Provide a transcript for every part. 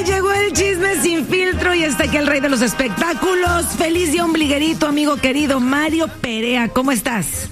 Llegó el chisme sin filtro y está aquí el rey de los espectáculos. Feliz día ombliguerito, amigo querido Mario Perea. ¿Cómo estás?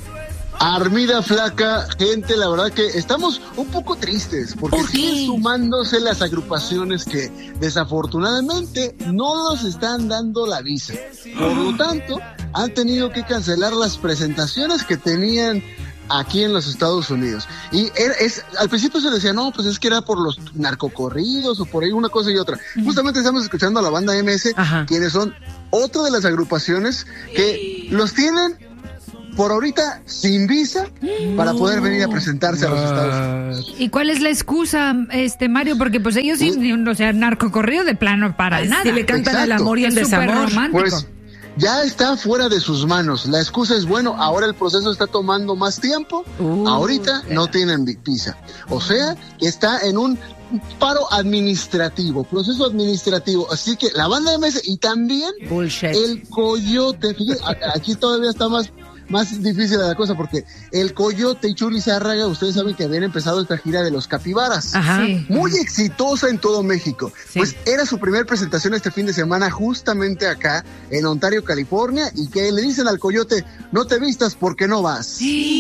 Armida Flaca, gente, la verdad que estamos un poco tristes porque siguen sumándose las agrupaciones que desafortunadamente no nos están dando la visa. Por lo tanto, han tenido que cancelar las presentaciones que tenían aquí en los Estados Unidos. Y al principio se decía, no, pues es que era por los narcocorridos o por ahí una cosa y otra. Justamente estamos escuchando a la banda MS, quienes son otra de las agrupaciones que los tienen por ahorita sin visa para poder venir a presentarse a los Estados Unidos. ¿Y cuál es la excusa, Mario? Porque pues ellos o sea, narcocorrido de plano para nada. Si le cantan el amor y el desamor. Pues ya está fuera de sus manos. La excusa es, bueno, ahora el proceso está tomando más tiempo, ahorita no tienen visa. O sea, está en un paro administrativo, proceso administrativo. Así que la banda MS y también el Coyote, fíjate, aquí todavía está más difícil la cosa porque el Coyote y Chuli Zárraga, ustedes saben que habían empezado esta gira de los Capibaras, muy exitosa en todo México. Pues era su primer presentación este fin de semana justamente acá en Ontario, California, y que le dicen al Coyote, no te vistas porque no vas.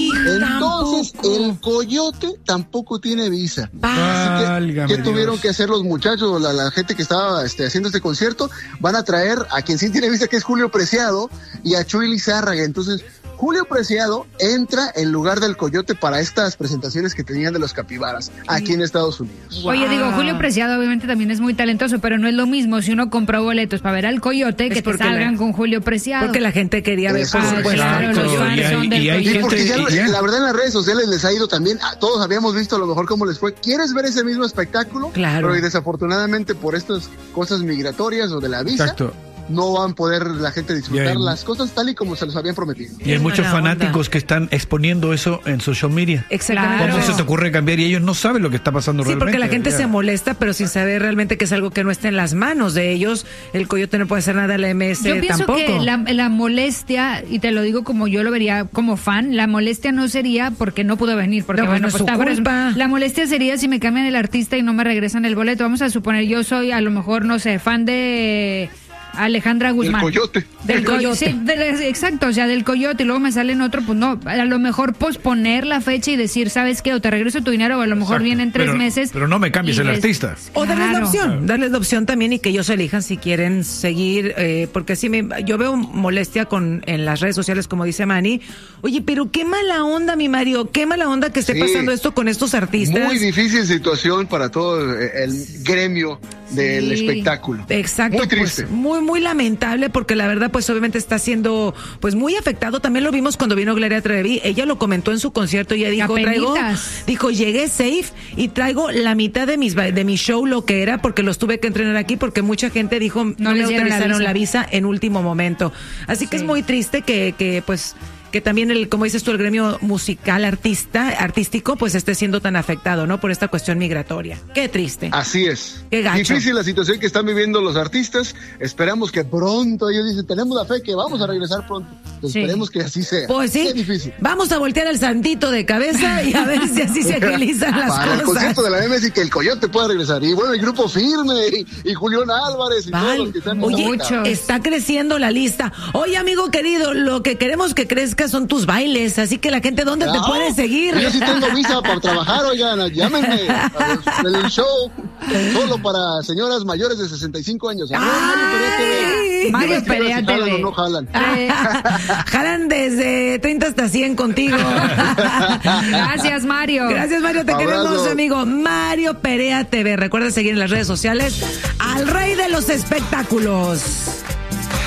Entonces el Coyote tampoco tiene visa. Así que, ¿qué tuvieron que hacer los muchachos, la gente que estaba haciendo este concierto? Van a traer a quien sí tiene visa, que es Julio Preciado, y a Chuli Zárraga. Entonces Julio Preciado entra en lugar del Coyote para estas presentaciones que tenían de los Capibaras aquí en Estados Unidos. Oye, digo, Julio Preciado obviamente también es muy talentoso, pero no es lo mismo si uno compró boletos para ver al Coyote que te salgan con Julio Preciado. Porque la gente quería ver claro, los fans son del Coyote. Sí, porque la verdad en las redes sociales les ha ido también, todos habíamos visto a lo mejor cómo les fue. ¿Quieres ver ese mismo espectáculo? Claro. Pero desafortunadamente por estas cosas migratorias o de la visa, no van a poder la gente disfrutar las cosas tal y como se los habían prometido. Y hay muchos fanáticos que están exponiendo eso en social media. Exactamente. ¿Cómo se te ocurre cambiar? Y ellos no saben lo que está pasando realmente. Sí, porque la gente se molesta, pero sin saber realmente que es algo que no está en las manos de ellos. El Coyote no puede hacer nada, la MS tampoco. Yo pienso que la molestia, y te lo digo como yo lo vería como fan, la molestia no sería porque no pudo venir, porque no, bueno, pues está culpa. La molestia sería si me cambian el artista y no me regresan el boleto. Vamos a suponer, yo soy a lo mejor, no sé, fan de Alejandra Guzmán. Del Coyote. Sí, exacto, o sea, del Coyote, y luego me salen otro, pues no, a lo mejor posponer la fecha y decir, ¿sabes qué? O te regreso tu dinero, o a lo mejor vienen 3 meses. Pero no me cambies el artista. O darles la opción también y que ellos elijan si quieren seguir, porque sí, yo veo molestia en las redes sociales, como dice Manny. Oye, pero qué mala onda, mi Mario, qué mala onda que esté pasando esto con estos artistas. Muy difícil situación para todo el gremio del espectáculo. Exacto. Muy triste. Pues, muy lamentable, porque la verdad pues obviamente está siendo pues muy afectado. También lo vimos cuando vino Gloria Trevi, ella lo comentó en su concierto, ella dijo, llegué safe y traigo la mitad de mi show, lo que era, porque los tuve que entrenar aquí, porque mucha gente dijo no me autorizaron la visa en último momento. Así que es muy triste que pues que también como dices tú, el gremio musical artístico pues esté siendo tan afectado, ¿no? Por esta cuestión migratoria. Qué triste. Así es. Qué gacho. Difícil la situación que están viviendo los artistas. Esperamos que pronto, ellos dicen, tenemos la fe que vamos a regresar pronto. Esperemos que así sea. Pues sí. Qué difícil. Vamos a voltear el santito de cabeza y a ver si así se agilizan las para cosas. El concierto de la MS y que el Coyote pueda regresar. Y bueno, el Grupo Firme y Julián Álvarez y todos los que están. Oye, está creciendo la lista. Oye, amigo querido, lo que queremos que crezca son tus bailes, así que la gente, ¿dónde te puede seguir? Yo sí tengo visa para trabajar, oigan, llámenme el show solo para señoras mayores de 65 años. Mario Perea TV. ¿Jalan o no jalan? Jalan desde 30 hasta 100 contigo. Gracias, Mario. Gracias, Mario, te queremos, amigo. Mario Perea TV. Recuerda seguir en las redes sociales al rey de los espectáculos.